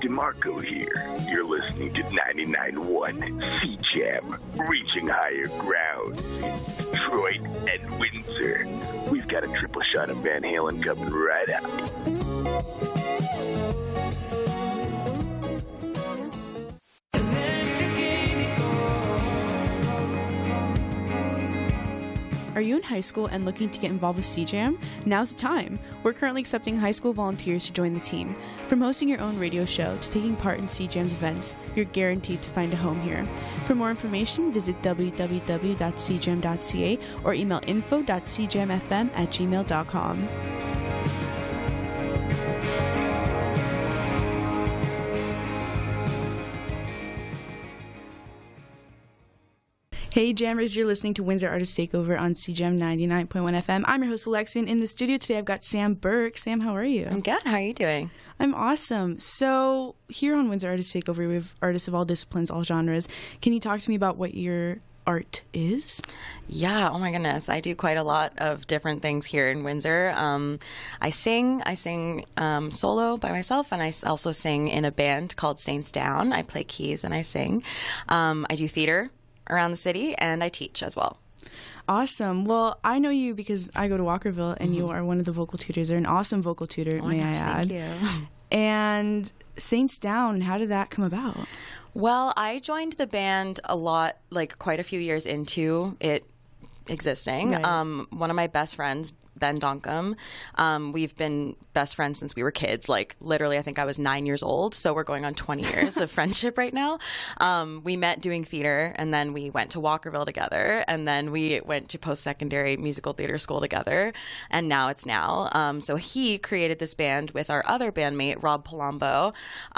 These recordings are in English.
DeMarco here. You're listening to 99.1 C-Jam, reaching higher ground in Detroit and Windsor. We've got a triple shot of Van Halen coming right up. Are you in high school and looking to get involved with C-Jam? Now's the time! We're currently accepting high school volunteers to join the team. From hosting your own radio show to taking part in C-Jam's events, you're guaranteed to find a home here. For more information, visit www.cjam.ca or email info.cjamfm@gmail.com. Hey Jammers, you're listening to Windsor Artist Takeover on CJAM 99.1 FM. I'm your host Alexian. In the studio today I've got Sam Burke. Sam, how are you? I'm good. How are you doing? I'm awesome. So here on Windsor Artist Takeover we have artists of all disciplines, all genres. Can you talk to me about what your art is? Yeah, oh my goodness. I do quite a lot of different things here in Windsor. I sing solo by myself, and I also sing in a band called Saints Down. I play keys and I sing. I do theater around the city, and I teach as well. Awesome. Well, I know you because I go to Walkerville, and you are one of the vocal tutors. You're an awesome vocal tutor, Oh my gosh, I add. Thank you. And Saints Down, how did that come about? Well, I joined the band a lot, like quite a few years into it existing. Right. One of my best friends, Ben Donkum, we've been best friends since we were kids. Like literally, I think I was 9 years old. So we're going on 20 years of friendship right now. We met doing theater, and then we went to Walkerville together, and then we went to post-secondary musical theater school together, and now it's Now. So he created this band with our other bandmate, Rob Palumbo.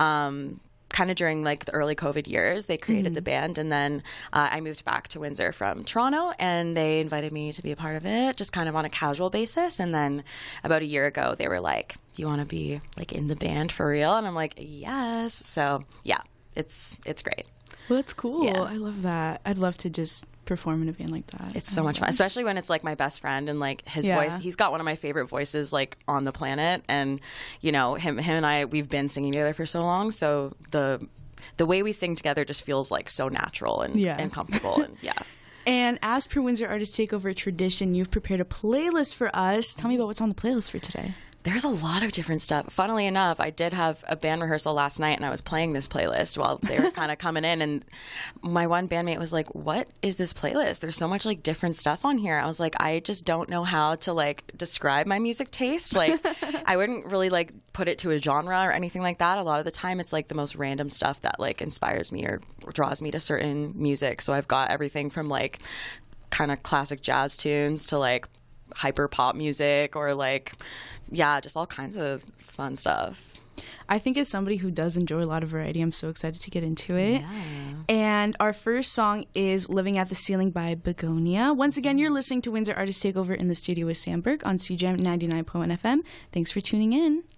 Kind of during like the early COVID years, they created the band, and then I moved back to Windsor from Toronto, and they invited me to be a part of it, just kind of on a casual basis. And then about a year ago, they were like, "Do you want to be like in the band for real?" And I'm like, "Yes." So yeah, it's great. Well, that's cool. Yeah. I love that. I'd love to just perform in a band like that. It's so much fun, especially when it's like my best friend, and like his voice. He's got one of my favorite voices like on the planet, and you know him and I, we've been singing together for so long. So the way we sing together just feels like so natural and comfortable, and yeah. And as per Windsor Artist Takeover tradition, you've prepared a playlist for us. Tell me about what's on the playlist for today. There's a lot of different stuff. Funnily enough, I did have a band rehearsal last night, and I was playing this playlist while they were kind of coming in, and my one bandmate was like, "What is this playlist? There's so much like different stuff on here." I was like, "I just don't know how to like describe my music taste. Like, I wouldn't really like put it to a genre or anything like that. A lot of the time, it's like the most random stuff that like inspires me or draws me to certain music. So I've got everything from like kind of classic jazz tunes to like hyper pop music, or like, yeah, just all kinds of fun stuff. I think as somebody who does enjoy a lot of variety, I'm so excited to get into it. Yeah. And our first song is Living at the Ceiling by Begonia. Once again, you're listening to Windsor Artist Takeover in the studio with Sam Burke on CJAM 99.1 FM. Thanks for tuning in.